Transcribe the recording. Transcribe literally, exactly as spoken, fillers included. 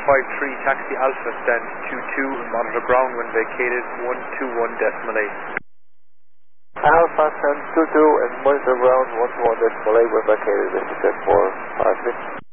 five three, taxi Alpha, stand two two, and monitor ground when vacated, one two one decimal eight. Alpha, stand two two, and monitor ground one two one decimal eight when vacated, this is set for five six.